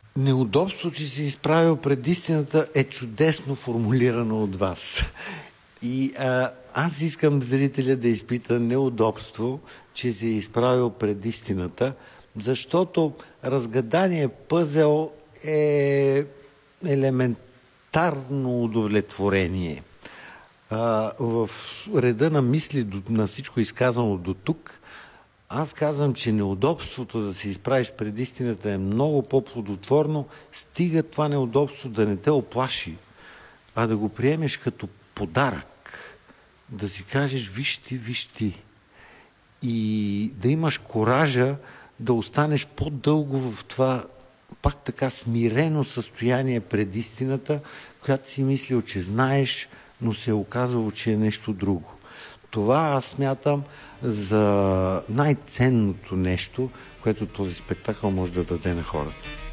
Неудобство, че си изправил пред истината, е чудесно формулирано от вас. И аз искам зрителя да изпита неудобство, че се е изправил пред истината, защото разгадание пъзел е елементарно удовлетворение. В реда на мисли на всичко изказано до тук, аз казвам, че неудобството да се изправиш пред истината е много по-плодотворно, стига това неудобство да не те оплаши, а да го приемеш като подарък. Да си кажеш, виж ти. И да имаш коража да останеш по-дълго в това пак така смирено състояние пред истината, която си мислил, че знаеш, но се е оказало, че е нещо друго. Това аз смятам за най-ценното нещо, което този спектакъл може да даде на хората.